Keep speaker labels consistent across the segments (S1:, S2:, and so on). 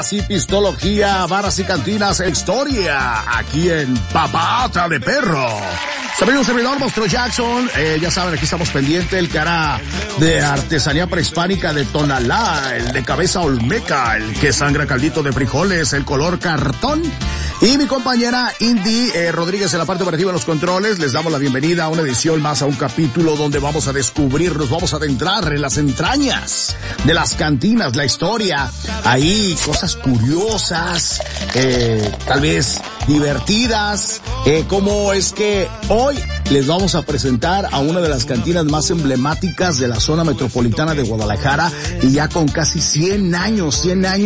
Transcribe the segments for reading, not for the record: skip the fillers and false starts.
S1: y pistología, baras y cantinas, historia, aquí en Pata de Perro. Saludos, servidor Monstruo Jackson. Ya saben, aquí estamos pendientes, el cara de artesanía prehispánica de Tonalá, el de cabeza olmeca, el que sangra caldito de frijoles, el color cartón. Y mi compañera Indy Rodríguez en la parte operativa de los controles. Les damos la bienvenida a una edición más, a un capítulo donde vamos a descubrir, nos vamos a adentrar en las entrañas de las cantinas, la historia. Ahí cosas curiosas, tal vez divertidas, como es que hoy les vamos a presentar a una de las cantinas más emblemáticas de la zona metropolitana de Guadalajara, y ya con casi 100 años,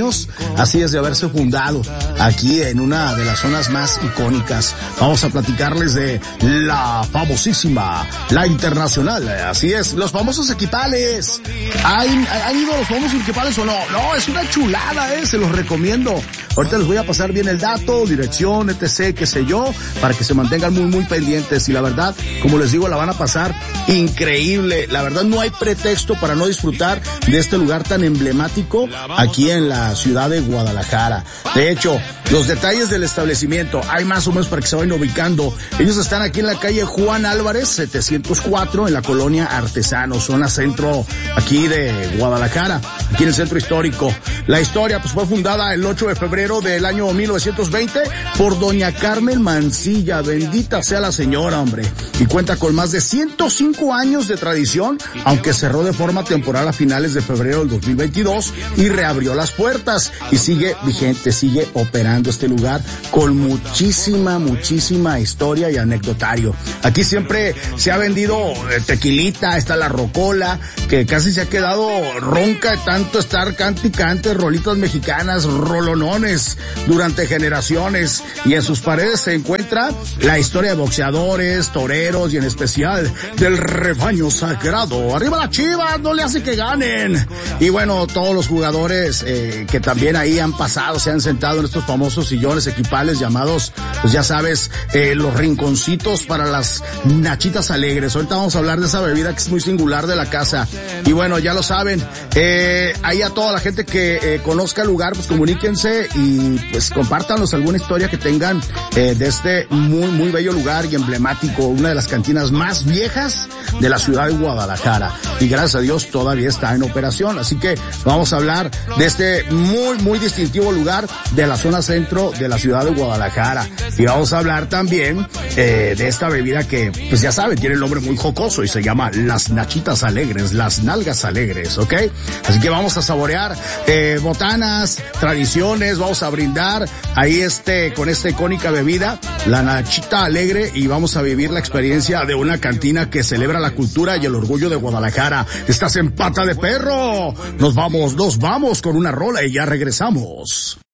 S1: así es, de haberse fundado aquí en una de las zonas más icónicas. Vamos a platicarles de la famosísima, la internacional, así es, los famosos Equipales. ¿Han ido a los famosos Equipales o no? No, es una chulada, se los recomiendo. Ahorita les voy a pasar bien el dato, dirección, etc., qué sé yo, para que se mantengan muy pendientes. Y la verdad, como les digo, la van a pasar increíble. La verdad, no hay pretexto para no disfrutar de este lugar tan emblemático aquí en la ciudad de Guadalajara. De hecho, los detalles del establecimiento, hay más o menos para que se vayan ubicando. Ellos están aquí en la calle Juan Álvarez, 704, en la colonia Artesano, zona centro aquí de Guadalajara, aquí en el centro histórico. La historia, pues, fue fundada el 8 de febrero del año 1920 por doña Carmen Mancilla, bendita sea la señora, hombre, y cuenta con más de 105 años de tradición, aunque cerró de forma temporal a finales de febrero del 2022 y reabrió las puertas y sigue vigente, sigue operando este lugar con muchísima historia y anecdotario. Aquí siempre se ha vendido tequilita, está la rocola, que casi se ha quedado ronca de tanto estar cante y cante, rolitas mexicanas, rolonones durante generaciones, y en sus paredes se encuentra la historia de boxeadores, toreros y en especial del rebaño sagrado. ¡Arriba las Chivas! ¡No le hace que ganen! Y bueno, todos los jugadores que también ahí han pasado, se han sentado en estos famosos sillones Equipales llamados, pues ya sabes, los rinconcitos para las nachitas alegres. Ahorita vamos a hablar de esa bebida que es muy singular de la casa. Y bueno, ya lo saben, ahí a toda la gente que conozca el lugar, pues comuníquense y pues compártanos alguna historia que tengan de este muy bello lugar y emblemático, una de las cantinas más viejas de la ciudad de Guadalajara, y gracias a Dios todavía está en operación. Así que vamos a hablar de este muy distintivo lugar de la zona centro de la ciudad de Guadalajara, y vamos a hablar también de esta bebida que, pues ya saben, tiene el nombre muy jocoso y se llama las nachitas alegres, las nalgas alegres, ¿ok? Así que vamos a saborear botanas, tradiciones, vamos a brindar ahí con esta icónica bebida, la nachita alegre, y vamos a vivir la experiencia de una cantina que celebra la cultura y el orgullo de Guadalajara. Estás en Pata de Perro. Nos vamos con una rola y ya regresamos.